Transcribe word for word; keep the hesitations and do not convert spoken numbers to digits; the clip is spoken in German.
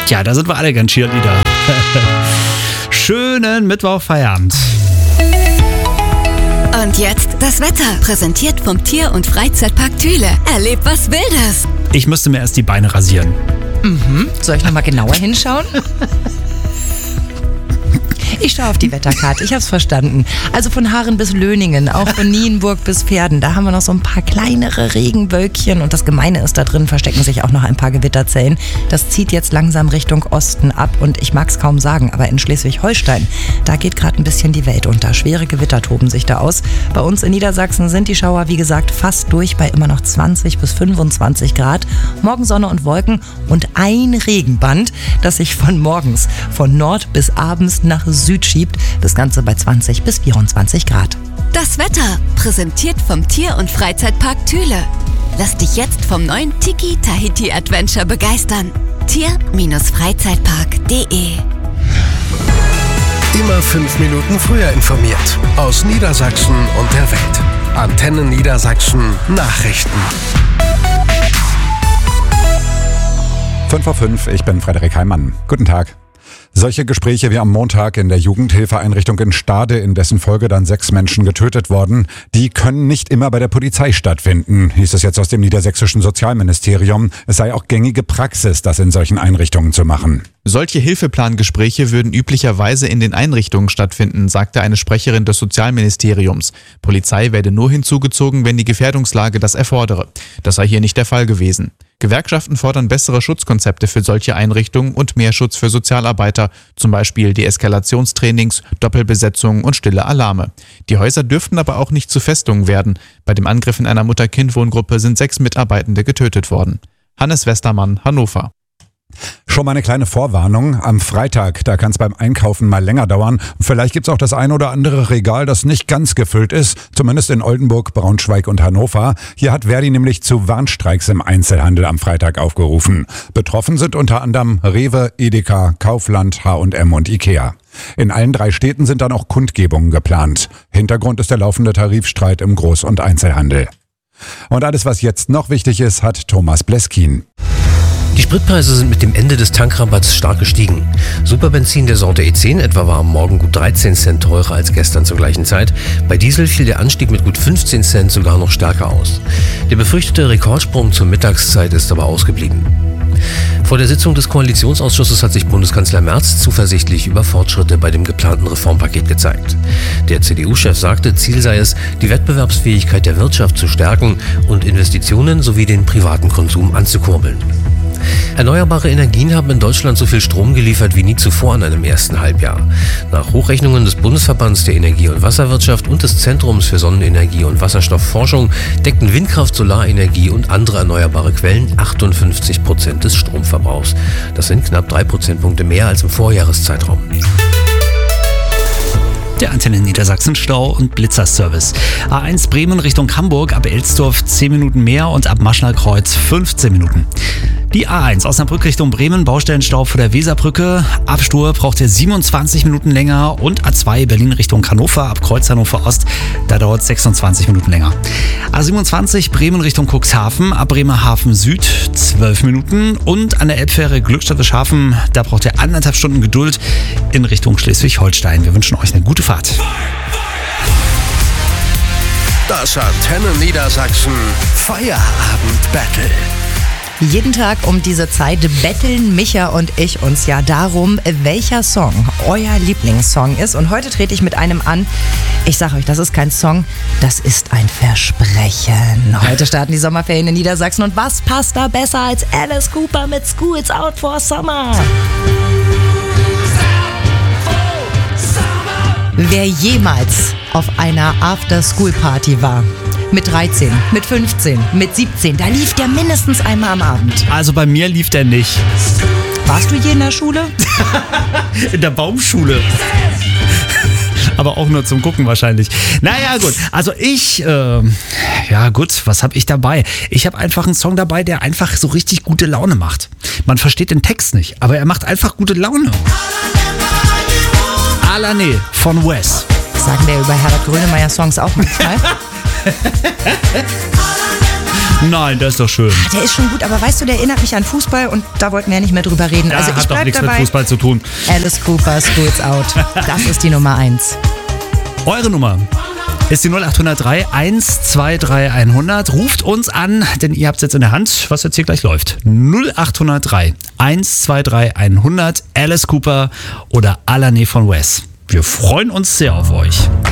Tja, da sind wir alle ganz Cheerleader. Schönen Mittwochfeierabend. Und jetzt das Wetter, präsentiert vom Tier- und Freizeitpark Thüle. Erlebt was Wildes. Ich müsste mir erst die Beine rasieren. Mhm. Soll ich nochmal genauer hinschauen? Ich schaue auf die Wetterkarte, ich habe es verstanden. Also von Haaren bis Löningen, auch von Nienburg bis Pferden. Da haben wir noch so ein paar kleinere Regenwölkchen. Und das Gemeine ist, da drin verstecken sich auch noch ein paar Gewitterzellen. Das zieht jetzt langsam Richtung Osten ab. Und ich mag es kaum sagen, aber in Schleswig-Holstein, da geht gerade ein bisschen die Welt unter. Schwere Gewitter toben sich da aus. Bei uns in Niedersachsen sind die Schauer, wie gesagt, fast durch bei immer noch zwanzig bis fünfundzwanzig Grad. Morgen Sonne und Wolken und ein Regenband, das sich von morgens von Nord bis abends nach Süd schiebt. Das Ganze bei zwanzig bis vierundzwanzig Grad. Das Wetter, präsentiert vom Tier- und Freizeitpark Thüle. Lass dich jetzt vom neuen Tiki Tahiti Adventure begeistern. Tier-Freizeitpark punkt de Immer fünf Minuten früher informiert. Aus Niedersachsen und der Welt. Antenne Niedersachsen Nachrichten. fünf Uhr fünf, ich bin Frederik Heimann. Guten Tag. Solche Gespräche wie am Montag in der Jugendhilfeeinrichtung in Stade, in dessen Folge dann sechs Menschen getötet wurden, die können nicht immer bei der Polizei stattfinden, hieß es jetzt aus dem niedersächsischen Sozialministerium. Es sei auch gängige Praxis, das in solchen Einrichtungen zu machen. Solche Hilfeplangespräche würden üblicherweise in den Einrichtungen stattfinden, sagte eine Sprecherin des Sozialministeriums. Polizei werde nur hinzugezogen, wenn die Gefährdungslage das erfordere. Das sei hier nicht der Fall gewesen. Gewerkschaften fordern bessere Schutzkonzepte für solche Einrichtungen und mehr Schutz für Sozialarbeiter, zum Beispiel Deeskalationstrainings, Doppelbesetzungen und stille Alarme. Die Häuser dürften aber auch nicht zu Festungen werden. Bei dem Angriff in einer Mutter-Kind-Wohngruppe sind sechs Mitarbeitende getötet worden. Hannes Westermann, Hannover. Schon mal eine kleine Vorwarnung. Am Freitag, da kann es beim Einkaufen mal länger dauern. Vielleicht gibt's auch das ein oder andere Regal, das nicht ganz gefüllt ist. Zumindest in Oldenburg, Braunschweig und Hannover. Hier hat Verdi nämlich zu Warnstreiks im Einzelhandel am Freitag aufgerufen. Betroffen sind unter anderem Rewe, Edeka, Kaufland, H und M und Ikea. In allen drei Städten sind dann auch Kundgebungen geplant. Hintergrund ist der laufende Tarifstreit im Groß- und Einzelhandel. Und alles, was jetzt noch wichtig ist, hat Thomas Bleskin. Die Spritpreise sind mit dem Ende des Tankrabatts stark gestiegen. Superbenzin der Sorte E zehn etwa war am Morgen gut dreizehn Cent teurer als gestern zur gleichen Zeit. Bei Diesel fiel der Anstieg mit gut fünfzehn Cent sogar noch stärker aus. Der befürchtete Rekordsprung zur Mittagszeit ist aber ausgeblieben. Vor der Sitzung des Koalitionsausschusses hat sich Bundeskanzler Merz zuversichtlich über Fortschritte bei dem geplanten Reformpaket gezeigt. Der C D U-Chef sagte, Ziel sei es, die Wettbewerbsfähigkeit der Wirtschaft zu stärken und Investitionen sowie den privaten Konsum anzukurbeln. Erneuerbare Energien haben in Deutschland so viel Strom geliefert wie nie zuvor in einem ersten Halbjahr. Nach Hochrechnungen des Bundesverbands der Energie- und Wasserwirtschaft und des Zentrums für Sonnenenergie und Wasserstoffforschung deckten Windkraft, Solarenergie und andere erneuerbare Quellen achtundfünfzig Prozent des Stromverbrauchs. Das sind knapp drei Prozentpunkte mehr als im Vorjahreszeitraum. Der Antenne Niedersachsen Stau- und Blitzerservice. A eins Bremen Richtung Hamburg, ab Elsdorf zehn Minuten mehr und ab Maschnallkreuz fünfzehn Minuten. Die A eins Osnabrück Richtung Bremen, Baustellenstau vor der Weserbrücke. Ab Stur braucht er siebenundzwanzig Minuten länger und A zwei Berlin Richtung Hannover, ab Kreuz Hannover Ost, da dauert es sechsundzwanzig Minuten länger. A siebenundzwanzig Bremen Richtung Cuxhaven, ab Bremerhaven Süd zwölf Minuten und an der Elbfähre Glückstadt-Hafen, da braucht er anderthalb Stunden Geduld in Richtung Schleswig-Holstein. Wir wünschen euch eine gute Fahrt. Das Antenne Niedersachsen Feierabend-Battle. Jeden Tag um diese Zeit betteln Micha und ich uns ja darum, welcher Song euer Lieblingssong ist. Und heute trete ich mit einem an. Ich sage euch, das ist kein Song, das ist ein Versprechen. Heute starten die Sommerferien in Niedersachsen. Und was passt da besser als Alice Cooper mit School's Out for Summer? Wer jemals auf einer After-School-Party war, mit dreizehn, mit fünfzehn, mit siebzehn, da lief der mindestens einmal am Abend. Also bei mir lief der nicht. Warst du je in der Schule? In der Baumschule. Aber auch nur zum Gucken wahrscheinlich. Naja, gut. Also ich, äh, ja gut, was habe ich dabei? Ich habe einfach einen Song dabei, der einfach so richtig gute Laune macht. Man versteht den Text nicht, aber er macht einfach gute Laune. Alane von Wes. Sagen wir über Herbert Grönemeyer Songs auch manchmal. Nein, das ist doch schön. Der ist schon gut, aber weißt du, der erinnert mich an Fußball und da wollten wir ja nicht mehr drüber reden. Ja, also ich hat doch bleib nichts dabei. mit Fußball zu tun. Alice Cooper, Schools Out. Das ist die Nummer eins. Eure Nummer ist die null acht null drei eins zwei drei hundert. Ruft uns an, denn ihr habt es jetzt in der Hand, was jetzt hier gleich läuft. null acht null drei eins zwei drei hundert, Alice Cooper oder Alané von Wes. Wir freuen uns sehr auf euch.